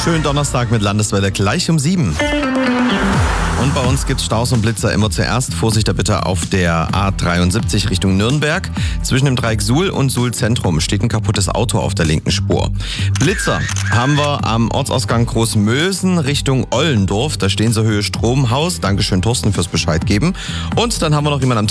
Schönen Donnerstag mit Landeswelle gleich um 7. Und bei uns gibt es Staus und Blitzer immer zuerst. Vorsicht da bitte auf der A73 Richtung Nürnberg. Zwischen dem Dreieck Suhl und Suhl Zentrum steht ein kaputtes Auto auf der linken Spur. Blitzer haben wir am Ortsausgang Großmösen Richtung Ollendorf. Da stehen sie Höhe Stromhaus. Dankeschön Thorsten fürs Bescheid geben. Und dann haben wir noch jemanden am